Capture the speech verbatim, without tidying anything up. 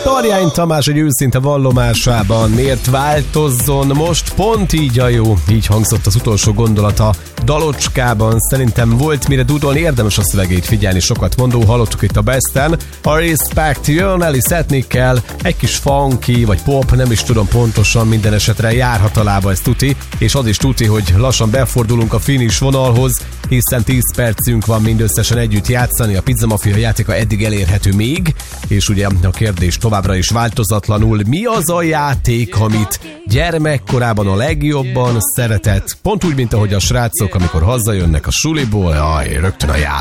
Tarjány Tamás egy őszinte vallomásában miért változzon most pont így a jó? Így hangzott az utolsó gondolata dalocskában. Szerintem volt mire dúdolni, érdemes a szövegét figyelni, sokat mondó, hallottuk itt a Besten. A Respect jön Ellie Setnikkel, egy kis funky vagy pop, nem is tudom pontosan, minden esetre járhat a lába, ez tuti, és az is tuti, hogy lassan befordulunk a finish vonalhoz, hiszen tíz percünk van mindösszesen együtt játszani, a Pizza Mafia játéka eddig elérhető még, és ugye a kérdés továbbra is változatlanul, mi az a játék, amit gyermekkorában a legjobban szeretett, pont úgy, mint ahogy a srácok, amikor hazajönnek a suliból, jaj, rögtön a játék.